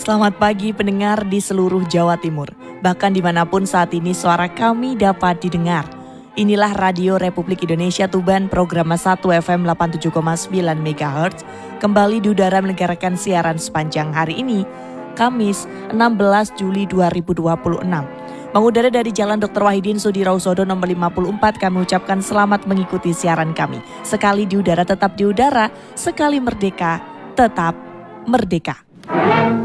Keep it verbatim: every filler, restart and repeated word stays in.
Selamat pagi pendengar di seluruh Jawa Timur. Bahkan dimanapun saat ini suara kami dapat didengar. Inilah Radio Republik Indonesia Tuban, program satu F M delapan puluh tujuh koma sembilan megahertz. Kembali di udara mendengarkan siaran sepanjang hari ini, Kamis enam belas Juli dua ribu dua puluh enam. Mengudara dari Jalan Doktor Wahidin Sudirohusodo nomor lima puluh empat, kami ucapkan selamat mengikuti siaran kami. Sekali di udara tetap di udara, sekali merdeka tetap merdeka.